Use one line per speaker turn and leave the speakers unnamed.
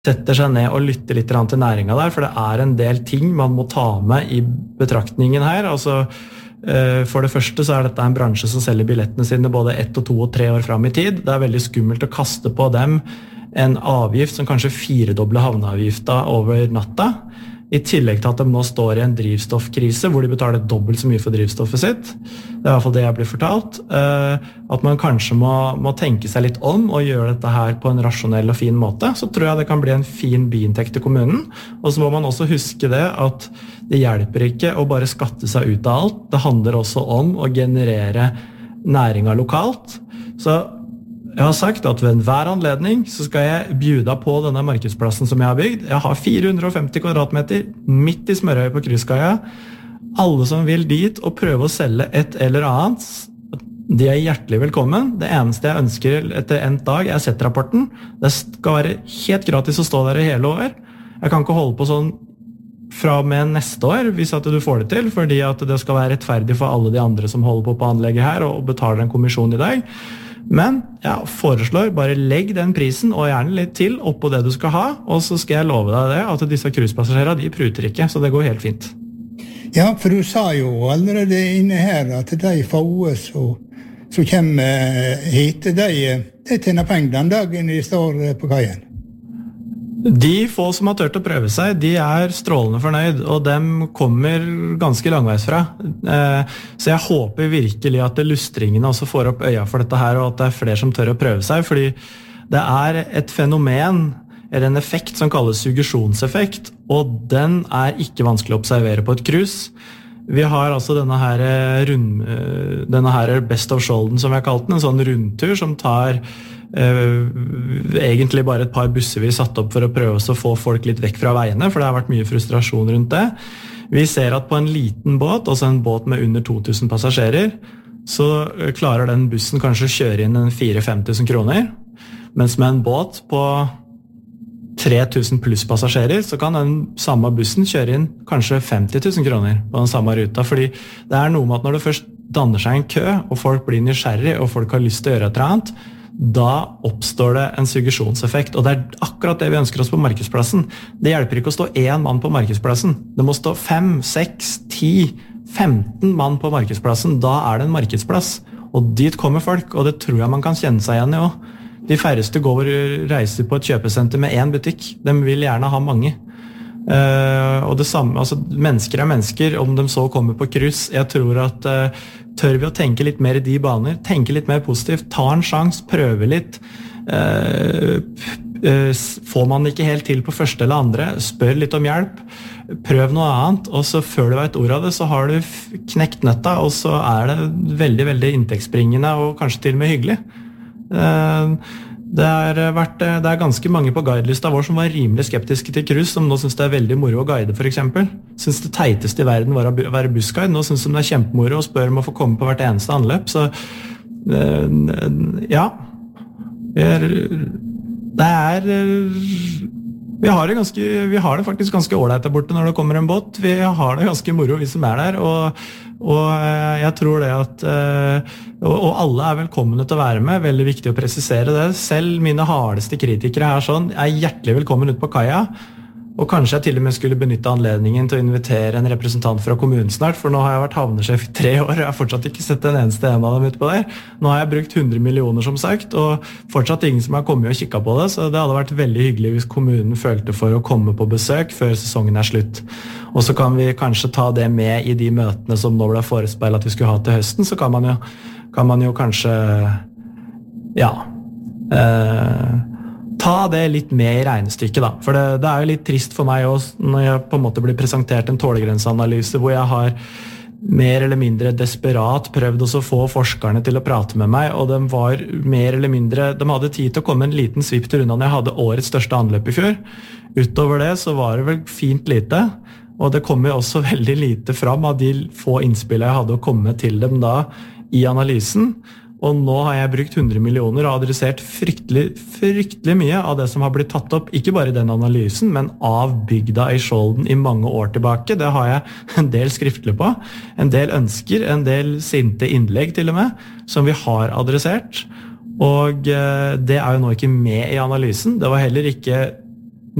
setter seg ned og lytter litt til næringen der, for det en del ting man må ta med I betraktningen her. Altså, for det første så dette en bransje som selger billettene sine både 1, 2 og 3 år frem I tid. Det veldig skummelt å kaste på dem en avgift som kanskje 4-dobler havneavgifta over natta. I tillegg til at de nå står I en drivstoffkrise, hvor de betaler dobbelt så mye for drivstoffet sitt. Det I hvert fall det jeg blir fortalt. At man kanskje må tenke seg litt om og gjøre dette her på en rasjonell og fin måte. Så tror jeg det kan bli en fin biinntekt til kommunen. Og så må man også huske det at det hjelper ikke å bare skatte seg ut av alt. Det handler også om å generere næringa lokalt. Så jeg har sagt at ved enhver anledning så skal jeg bjuda på denne markedsplassen som jeg har bygd. Jeg har 450 kvadratmeter midt I Smørøy på Krysskaia. Alle som vil dit og prøve å selge et eller annet, de hjertelig velkommen. Det eneste jeg ønsker etter en dag Z-rapporten. Det skal være helt gratis å stå der I hele år. Jeg kan ikke holde på sånn fra og med neste år, hvis at du får det til, fordi at det skal være rettferdig for alle de andre som holder på anlegget her og betaler en kommisjon I dag. Men jeg foreslår bare legg den prisen og gjerne litt til oppå det du skal ha, og så skal jeg love deg det at disse cruisepassasjerer, de pruter ikke, så det går helt fint.
Ja, for du sa jo allerede inne her at de få som kommer hit, de tjener penger den dagen de står på kajen.
De få som har tørt å prøve seg, de strålende fornøyd, og dem kommer ganske langveis fra. Så jeg håper virkelig at lustringene også får opp øya for dette her, og at det flere som tør å prøve seg, fordi det et fenomen, eller en effekt som kalles suggesjonseffekt, og den ikke vanskelig å observere på et cruise. Vi har altså denne her Best of Skjolden, som vi har kalt den, en sånn rundtur som tar egentlig bare et par busser vi satt opp for å prøve å få folk litt vekk fra veiene, for det har vært mye frustrasjon rundt det. Vi ser at på en liten båt, altså en båt med under 2000 passasjerer, så klarer den bussen kanskje å kjøre inn 4-5 tusen kroner, mens med en båt på 3000 pluss passasjerer, så kan den samme bussen kjøre inn kanskje 50 000 kroner på den samme ruta, fordi det noe med at når det først danner seg en kø, og folk blir nysgjerrig, og folk har lyst til å gjøre et eller annet, da oppstår det en suggesjonseffekt, og det akkurat det vi ønsker oss på markedsplassen. Det hjelper ikke å stå 1 mann på markedsplassen. Det må stå 5, 6, 10, 15 mann på markedsplassen. Da det en markedsplass, og dit kommer folk, og det tror jeg man kan kjenne seg igjen I også. De færreste går og reiser på et kjøpesenter med 1 butikk. De vil gjerne ha mange. Og det samme, altså mennesker mennesker, om de så kommer på kryss. Jeg tror at tør vi å tenke litt mer I de baner, tenke litt mer positivt, ta en sjans, prøve litt. Får man ikke helt til på første eller andre, spør litt om hjelp, prøv noe annet, og så før du vet ord av det, så har du knekt nøtta, og så det veldig, veldig inntektsbringende og kanskje til og med hyggelig. Det ganske mange på guidelista vår som var rimelig skeptiske til cruise, som nå synes det veldig moro å guide for eksempel. Synes det teiteste I verden var å være bussguide, nå synes de det kjempemoro og spør om å få komme på hvert eneste anløp, så ja, vi har det faktisk ganske ordentlig der borte når det kommer en båt. Vi har det ganske moro, vi som der, og jeg tror det at og alle velkomne til å være med, veldig viktig å presisere det. Selv mine hardeste kritikere sånn, hjertelig velkommen ut på kaia, og kanskje jeg til og med skulle benytte anledningen til å invitere en representant fra kommunen snart, for nå har jeg vært havnesjef I 3 år, og jeg har fortsatt ikke sett en eneste en av dem ut på der. Nå har jeg brukt 100 millioner som sagt, og fortsatt ingen som har kommet og kikket på det, så det hadde vært veldig hyggelig hvis kommunen følte for å komme på besøk før sesongen slutt. Og så kan vi kanskje ta det med I de møtene som nå ble forespeilet at vi skulle ha til høsten, så kan man jo kanskje ta det litt med I regnestykket da, for det jo litt trist for meg også, når jeg på en måte blir presentert en tålegrenseanalyse hvor jeg har mer eller mindre desperat prøvd å få forskerne til å prate med meg, og de var mer eller mindre, de hadde tid til å komme en liten svipp til unna når jeg hadde årets største anløp I fjor. Utover det så var det vel fint lite, og det kom jo også veldig lite fram av de få innspillene jeg hadde å komme til dem da I analysen. Og nå har jeg brukt 100 millioner og adressert fryktelig mye av det som har blitt tatt opp, ikke bare I den analysen, men av bygda I Skjolden I mange år tilbake. Det har jeg en del skriftlig på, en del ønsker, en del sinte innlegg til og med, som vi har adressert. Og det jo nå ikke med I analysen. Det var heller ikke